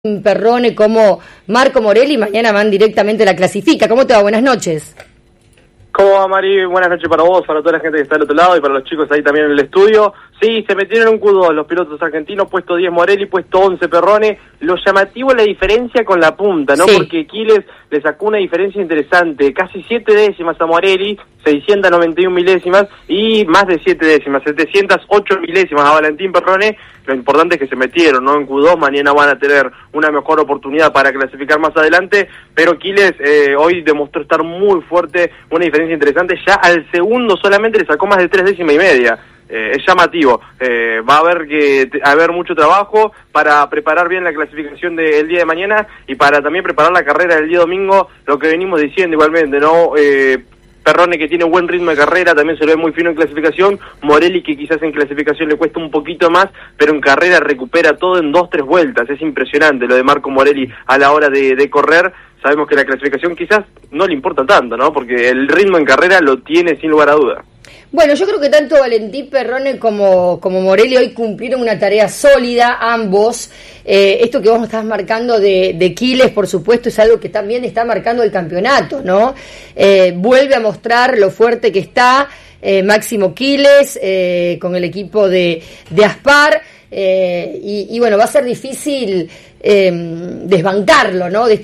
Perrone como Marco Morelli mañana van directamente a la clasifica. ¿Cómo te va? Buenas noches. ¿Cómo va, Mari? Buenas noches para vos, para toda la gente que está del otro lado y para los chicos ahí también en el estudio. Sí, se metieron en un Q2 los pilotos argentinos, puesto 10 Morelli, puesto 11 Perrone. Lo llamativo es la diferencia con la punta, ¿no? Sí. Porque Quiles le sacó una diferencia interesante, casi 7 décimas a Morelli, 691 milésimas, y más de 7 décimas, 708 milésimas a Valentín Perrone. Lo importante es que se metieron, ¿no? En Q2, mañana van a tener una mejor oportunidad para clasificar más adelante, pero Quiles hoy demostró estar muy fuerte, una diferencia interesante, ya al segundo solamente le sacó más de 3 décimas y media. Es llamativo, va a haber mucho trabajo para preparar bien la clasificación del día de mañana y para también preparar la carrera del día domingo, lo que venimos diciendo igualmente, ¿no? Perrone, que tiene buen ritmo de carrera, también se lo ve muy fino en clasificación. Morelli, que quizás en clasificación le cuesta un poquito más, pero en carrera recupera todo en 2-3 vueltas. Es impresionante lo de Marco Morelli a la hora de correr. Sabemos que la clasificación quizás no le importa tanto, ¿no? Porque el ritmo en carrera lo tiene sin lugar a duda. Bueno, yo creo que tanto Valentín Perrone como Morelli hoy cumplieron una tarea sólida, ambos. Esto que vos nos estás marcando de Quiles, por supuesto, es algo que también está marcando el campeonato, ¿no? Vuelve a mostrar lo fuerte que está Máximo Quiles con el equipo de Aspar. Y bueno, va a ser difícil desbancarlo, ¿no? de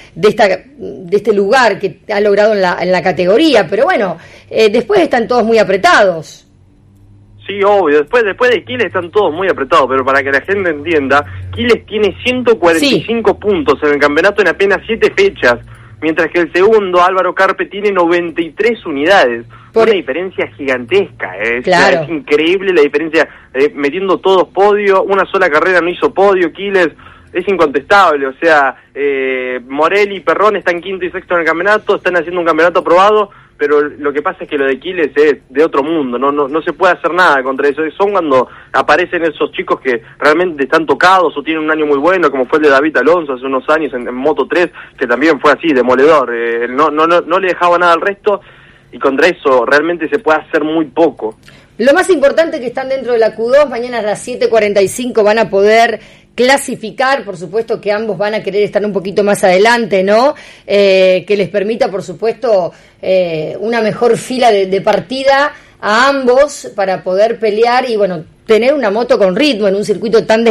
este lugar que ha logrado en la categoría, pero bueno, después están todos muy apretados. Sí, obvio, después de Quiles están todos muy apretados, pero para que la gente entienda, Quiles tiene 145 puntos en el campeonato en apenas 7 fechas, mientras que el segundo, Álvaro Carpe, tiene 93 unidades. Una diferencia gigantesca, claro. Es increíble la diferencia, metiendo todos podio, una sola carrera no hizo podio, Quiles es incontestable, o sea, Morelli y Perrone están quinto y sexto en el campeonato, están haciendo un campeonato aprobado, pero lo que pasa es que lo de Quiles es de otro mundo, no se puede hacer nada contra eso. Son cuando aparecen esos chicos que realmente están tocados o tienen un año muy bueno, como fue el de David Alonso hace unos años en Moto 3, que también fue así, demoledor, no le dejaba nada al resto, y contra eso realmente se puede hacer muy poco. Lo más importante es que están dentro de la Q2, mañana a las 7:45 van a poder clasificar, por supuesto que ambos van a querer estar un poquito más adelante, ¿no? Que les permita, por supuesto, una mejor fila de partida a ambos para poder pelear y, bueno, tener una moto con ritmo en un circuito tan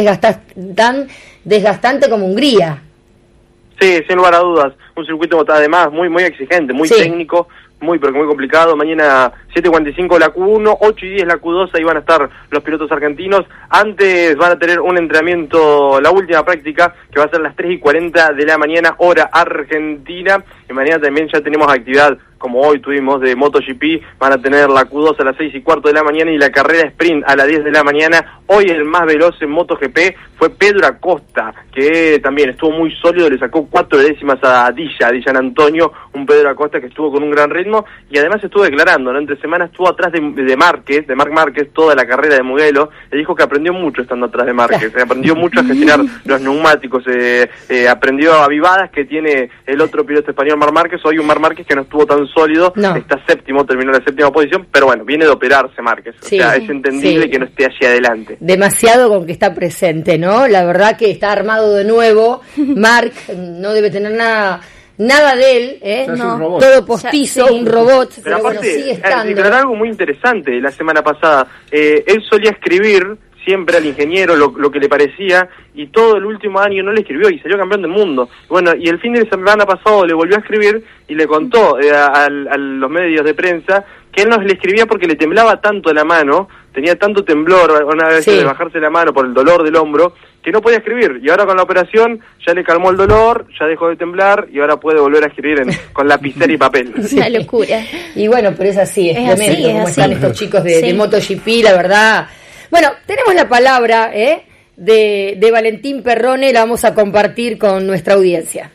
desgastante como Hungría. Sí, sin lugar a dudas, un circuito además muy exigente, muy técnico, pero muy complicado. Mañana 7:45 la Q1, 8:10 la Q2, ahí van a estar los pilotos argentinos. Antes van a tener un entrenamiento, la última práctica, que va a ser a las 3:40 de la mañana, hora argentina. Y mañana también ya tenemos actividad, como hoy tuvimos, de MotoGP. Van a tener la Q2 a las 6:15 de la mañana y la carrera sprint a las 10 de la mañana. Hoy el más veloz en MotoGP fue Pedro Acosta, que también estuvo muy sólido, le sacó 4 décimas a Dillan Antonio, un Pedro Acosta que estuvo con un gran ritmo y además estuvo declarando, ¿no? Entre semanas estuvo atrás de Marc Márquez toda la carrera de Mugello. Le dijo que aprendió mucho estando atrás de Márquez, aprendió mucho a gestionar los neumáticos, aprendió avivadas que tiene el otro piloto español, Marc Márquez. Hoy un Marc Márquez que no estuvo tan sólido, está séptimo, terminó en la séptima posición, pero bueno, viene de operarse Márquez, o sea, es entendible que no esté allí adelante. Demasiado con que está presente, ¿no? La verdad que está armado de nuevo, Marc no debe tener nada de él, no. Todo postizo, un robot, pero aparte, bueno, sigue estando. Pero era algo muy interesante la semana pasada, él solía escribir siempre al ingeniero lo que le parecía, y todo el último año no le escribió y salió campeón del mundo. Bueno, y el fin de semana pasado le volvió a escribir y le contó a los medios de prensa que él no le escribía porque le temblaba tanto la mano, tenía tanto temblor una vez de bajarse la mano por el dolor del hombro, que no podía escribir, y ahora con la operación ya le calmó el dolor, ya dejó de temblar y ahora puede volver a escribir con lapicera y papel. Una locura. Y bueno, pero es así, es tremendo cómo están estos chicos de MotoGP, la verdad. Bueno, tenemos la palabra de Valentín Perrone, la vamos a compartir con nuestra audiencia.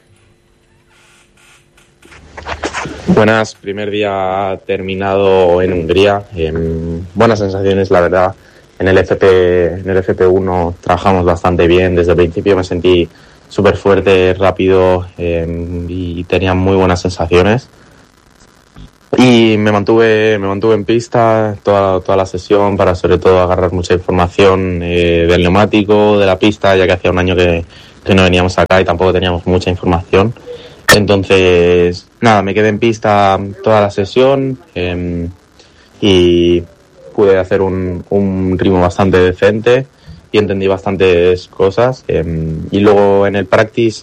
Buenas, primer día terminado en Hungría, buenas sensaciones, la verdad. En el FP1 trabajamos bastante bien, desde el principio me sentí súper fuerte, rápido y tenía muy buenas sensaciones. Y me mantuve en pista toda la sesión para sobre todo agarrar mucha información del neumático, de la pista, ya que hacía un año que que no veníamos acá y tampoco teníamos mucha información. Entonces, nada, me quedé en pista toda la sesión y pude hacer un ritmo bastante decente y entendí bastantes cosas. Y luego en el practice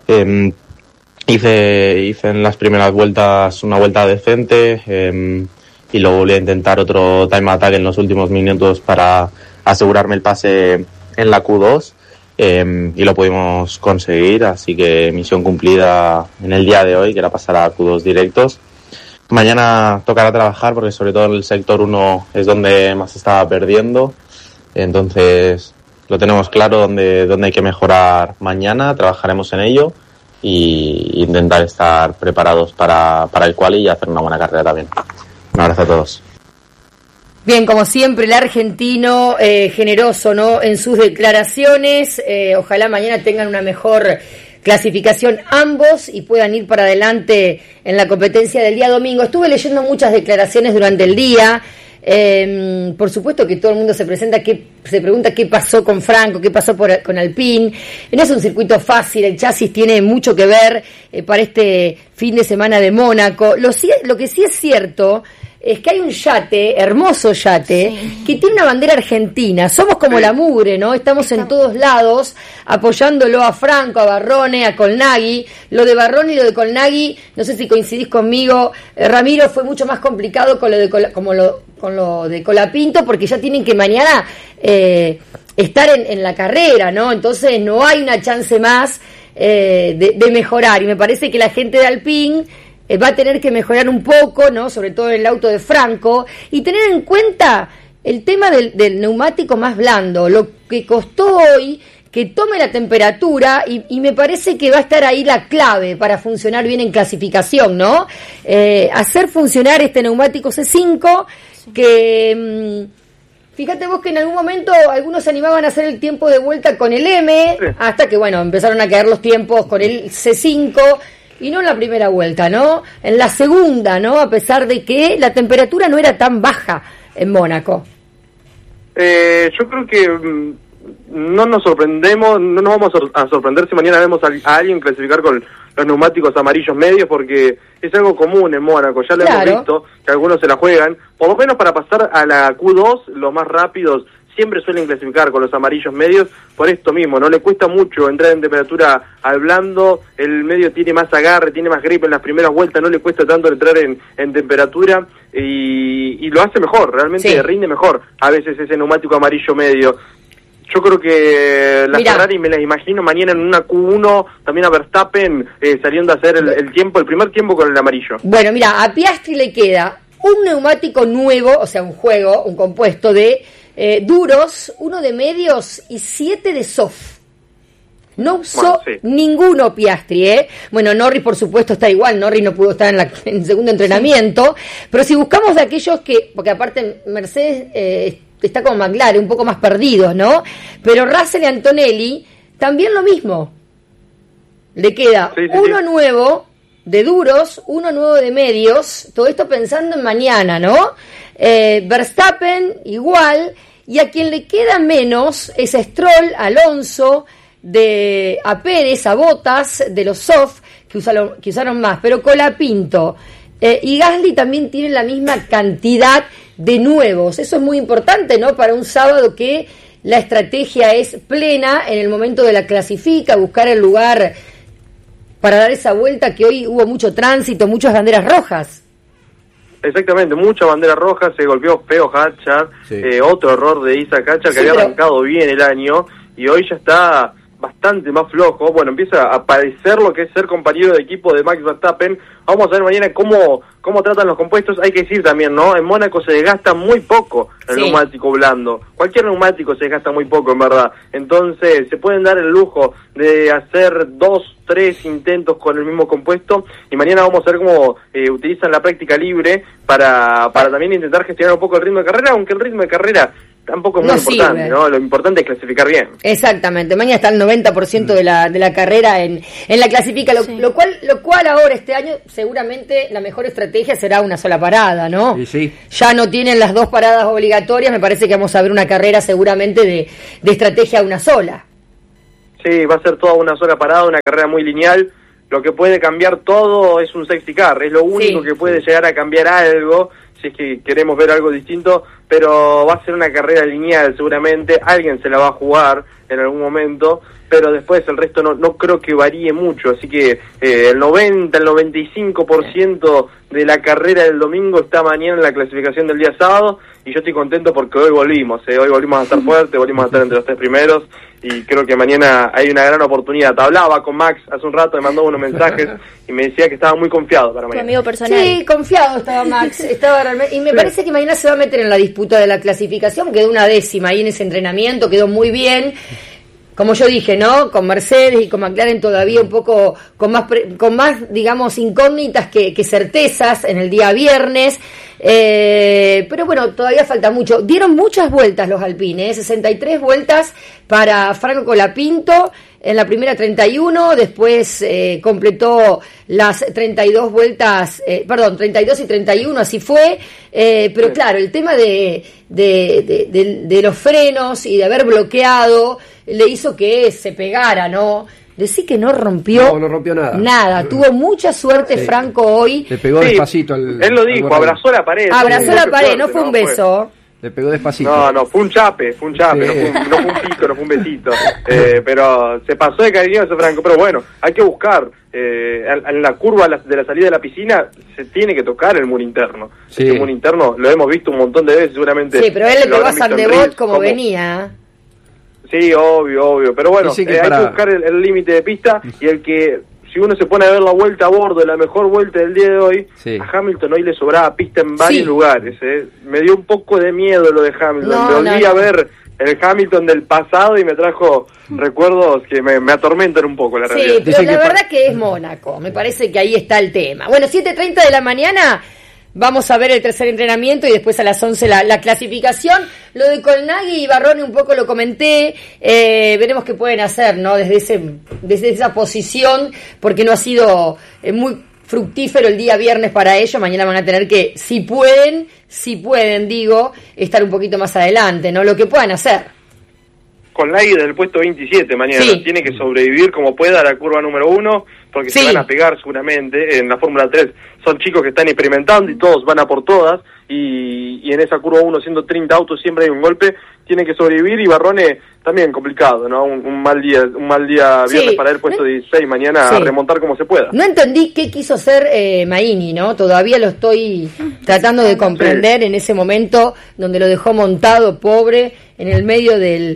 hice en las primeras vueltas una vuelta decente y luego volví a intentar otro time attack en los últimos minutos para asegurarme el pase en la Q2. Y lo pudimos conseguir, así que misión cumplida en el día de hoy, que era pasar a Q2 directos. Mañana tocará trabajar porque sobre todo en el sector 1 es donde más estaba perdiendo, entonces lo tenemos claro donde hay que mejorar mañana, trabajaremos en ello y intentar estar preparados para el quali y hacer una buena carrera también. Un abrazo a todos. Bien, como siempre, el argentino generoso, ¿no?, en sus declaraciones. Ojalá mañana tengan una mejor clasificación ambos y puedan ir para adelante en la competencia del día domingo. Estuve leyendo muchas declaraciones durante el día. Por supuesto que todo el mundo se pregunta qué pasó con Franco, qué pasó con Alpine. No es un circuito fácil, el chasis tiene mucho que ver para este fin de semana de Mónaco. Lo que sí es cierto es que hay un yate, hermoso yate, sí, que tiene una bandera argentina. Somos como la mugre, ¿no? Estamos en todos lados apoyándolo a Franco, a Barrone, a Colnaghi. Lo de Barrone y lo de Colnaghi, no sé si coincidís conmigo, Ramiro, fue mucho más complicado con lo de Colapinto, porque ya tienen que mañana estar en la carrera, ¿no? Entonces no hay una chance más de mejorar. Y me parece que la gente de Alpine va a tener que mejorar un poco, ¿no?, sobre todo en el auto de Franco, y tener en cuenta el tema del neumático más blando, lo que costó hoy que tome la temperatura, y me parece que va a estar ahí la clave para funcionar bien en clasificación, ¿no? Hacer funcionar este neumático C5, que fíjate vos que en algún momento algunos se animaban a hacer el tiempo de vuelta con el M, hasta que, bueno, empezaron a caer los tiempos con el C5, y no en la primera vuelta, ¿no? En la segunda, ¿no? A pesar de que la temperatura no era tan baja en Mónaco. Yo creo que no nos sorprendemos, no nos vamos a sorprender si mañana vemos a alguien clasificar con los neumáticos amarillos medios, porque es algo común en Mónaco, ya lo hemos visto, que algunos se la juegan, por lo menos para pasar a la Q2, los más rápidos siempre suelen clasificar con los amarillos medios por esto mismo, no le cuesta mucho entrar en temperatura al blando, el medio tiene más agarre, tiene más grip en las primeras vueltas, no le cuesta tanto entrar en temperatura y lo hace mejor, realmente rinde mejor a veces ese neumático amarillo medio. Yo creo que la Ferrari me la imagino mañana en una Q1, también a Verstappen saliendo a hacer el primer tiempo con el amarillo. Bueno, mira, a Piastri le queda un neumático nuevo, o sea, un compuesto de duros, 1 de medios y 7 de soft. No usó ninguno Piastri, ¿eh? Bueno, Norris por supuesto está igual, Norris no pudo estar en el segundo entrenamiento, pero si buscamos de aquellos que, porque aparte Mercedes está como McLaren, un poco más perdidos, ¿no? Pero Russell y Antonelli también lo mismo. Le queda uno nuevo de duros, uno nuevo de medios, todo esto pensando en mañana, ¿no? Verstappen igual, y a quien le queda menos es Stroll, Alonso, a Pérez, a Bottas, de los soft, que usaron más, pero Colapinto y Gasly también tienen la misma cantidad de nuevos. Eso es muy importante, ¿no?, para un sábado que la estrategia es plena en el momento de la clasifica, buscar el lugar para dar esa vuelta, que hoy hubo mucho tránsito, muchas banderas rojas. Exactamente, mucha bandera roja, se golpeó feo Hatchard, otro error de Isaac Hatchard, que había arrancado bien el año, y hoy ya está bastante más flojo. Bueno, empieza a parecer lo que es ser compañero de equipo de Max Verstappen. Vamos a ver mañana cómo tratan los compuestos. Hay que decir también, ¿no?, en Mónaco se desgasta muy poco el neumático blando. Cualquier neumático se desgasta muy poco, en verdad. Entonces, se pueden dar el lujo de hacer 2, 3 intentos con el mismo compuesto, y mañana vamos a ver cómo utilizan la práctica libre para también intentar gestionar un poco el ritmo de carrera, aunque el ritmo de carrera tampoco es muy importante, ¿no? Lo importante es clasificar bien. Exactamente, mañana está el 90% de la carrera en la clasifica, lo cual ahora este año seguramente la mejor estrategia será una sola parada, ¿no? Ya no tienen las 2 paradas obligatorias, me parece que vamos a ver una carrera seguramente de estrategia una sola. Sí, va a ser toda una sola parada, una carrera muy lineal. Lo que puede cambiar todo es un safety car, es lo único que puede llegar a cambiar algo, si es que queremos ver algo distinto, pero va a ser una carrera lineal seguramente, alguien se la va a jugar en algún momento, pero después el resto no creo que varíe mucho, así que el 95% de la carrera del domingo está mañana en la clasificación del día sábado, y yo estoy contento porque hoy volvimos a estar fuertes, volvimos a estar entre los 3 primeros, y creo que mañana hay una gran oportunidad. Te hablaba con Max hace un rato, me mandó unos mensajes y me decía que estaba muy confiado para mañana. Tu amigo personal. Sí, confiado estaba Max, estaba realmente, y me parece que mañana se va a meter en la disputa de la clasificación, quedó una 10ª ahí en ese entrenamiento, quedó muy bien. Como yo dije, ¿no? Con Mercedes y con McLaren todavía un poco con más digamos, incógnitas que certezas en el día viernes. Pero bueno, todavía falta mucho. Dieron muchas vueltas los alpines, 63 vueltas para Franco Colapinto. En la primera 31, después completó las 32 vueltas, 32 y 31, así fue. Pero claro, el tema de los frenos y de haber bloqueado le hizo que se pegara, ¿no? Decí que no rompió nada. Nada, tuvo mucha suerte Franco hoy. Le pegó despacito al... Él lo dijo, abrazó la pared. Abrazó la pared, no fue un beso. Le pegó despacito. No, fue un chape, Sí. no fue un pico, no fue un besito. Pero se pasó de cariñoso Franco, pero bueno, hay que buscar. En la curva de la salida de la piscina se tiene que tocar el muro interno. Sí. El muro interno lo hemos visto un montón de veces, seguramente. Sí, pero él le lo pegó a habrán visto en Sandebot Reels, como venía. Sí, obvio. Pero bueno, Dice que hay que buscar el límite de pista y el que, si uno se pone a ver la vuelta a bordo, la mejor vuelta del día de hoy, sí. A Hamilton hoy le sobraba pista en varios lugares. Me dio un poco de miedo lo de Hamilton. Me volví a ver el Hamilton del pasado y me trajo recuerdos que me atormentan un poco, la realidad. Sí, pero la verdad que es Mónaco. Me parece que ahí está el tema. Bueno, 7:30 de la mañana... Vamos a ver el tercer entrenamiento y después a las 11 la clasificación. Lo de Colnaghi y Barrone un poco lo comenté. Veremos qué pueden hacer, ¿no? Desde esa posición, porque no ha sido muy fructífero el día viernes para ellos. Mañana van a tener que, si pueden, estar un poquito más adelante, ¿no? Lo que puedan hacer. Colnaghi desde el puesto 27 mañana. Sí. Tiene que sobrevivir como pueda a la curva número 1, porque se van a pegar seguramente. En la Fórmula 3 son chicos que están experimentando y todos van a por todas, y en esa curva 1, siendo 30 autos, siempre hay un golpe. Tiene que sobrevivir, y Barrone también complicado, ¿no? Un mal día viernes para él, puesto 16, mañana a remontar como se pueda. No entendí qué quiso hacer Maini, ¿no? Todavía lo estoy tratando de comprender en ese momento donde lo dejó montado, pobre, en el medio del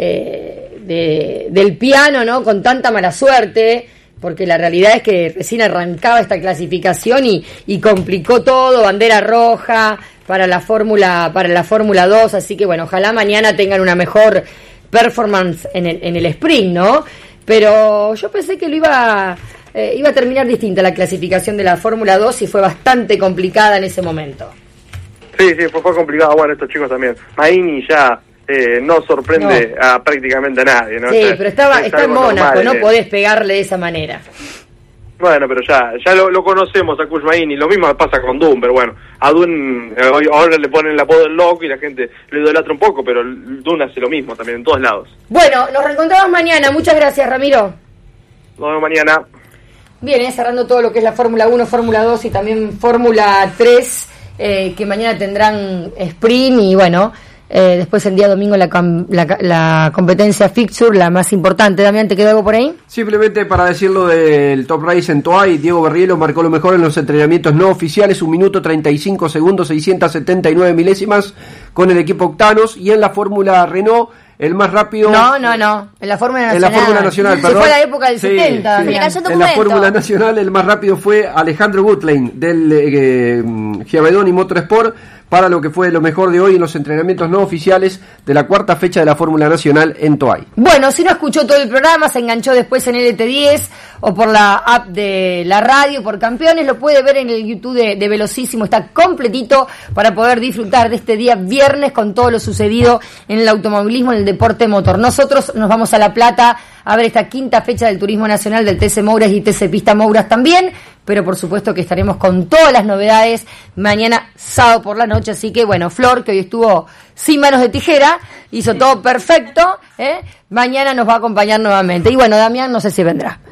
piano, ¿no? Con tanta mala suerte, porque la realidad es que recién arrancaba esta clasificación y complicó todo, bandera roja para la Fórmula 2, así que bueno, ojalá mañana tengan una mejor performance en el sprint, ¿no? Pero yo pensé que iba a terminar distinta la clasificación de la Fórmula 2 y fue bastante complicada en ese momento. Sí, fue complicado. Bueno, estos chicos también. Maini ya no sorprende a prácticamente a nadie, ¿no? Sí, o sea, pero está en Mónaco, no podés pegarle de esa manera. Bueno, pero ya lo conocemos a Kushmaini, lo mismo pasa con Dune, pero bueno, a Dune ahora le ponen el apodo del loco y la gente lo idolatra un poco, pero Dune hace lo mismo también en todos lados. Bueno, nos reencontramos mañana, muchas gracias, Ramiro. Nos vemos mañana. Bien, cerrando todo lo que es la Fórmula 1, Fórmula 2 y también Fórmula 3, que mañana tendrán sprint y bueno... después el día domingo la competencia fixture, la más importante. Damián, ¿te quedó algo por ahí? Simplemente para decirlo del Top Race en Toay, Diego Berrielo marcó lo mejor en los entrenamientos no oficiales, 1 minuto 35 segundos 679 milésimas con el equipo Octanos, y en la Fórmula Renault el más rápido... No, en la Fórmula Nacional. En la Fórmula Nacional, perdón. Se fue a la época del 70. Sí. En la Fórmula Nacional el más rápido fue Alejandro Gutlane del Giavedoni Motorsport, para lo que fue lo mejor de hoy en los entrenamientos no oficiales de la 4ª fecha de la Fórmula Nacional en Toay. Bueno, si no escuchó todo el programa, se enganchó después en LT10 o por la app de la radio, por Campeones, lo puede ver en el YouTube de Velocísimo, está completito para poder disfrutar de este día viernes con todo lo sucedido en el automovilismo, en el deporte motor. Nosotros nos vamos a La Plata a ver esta 5ª fecha del Turismo Nacional del TC Mouras y TC Pista Mouras también. pero por supuesto que estaremos con todas las novedades mañana sábado por la noche, así que bueno, Flor, que hoy estuvo sin manos de tijera, hizo todo perfecto, mañana nos va a acompañar nuevamente, y bueno, Damián no sé si vendrá.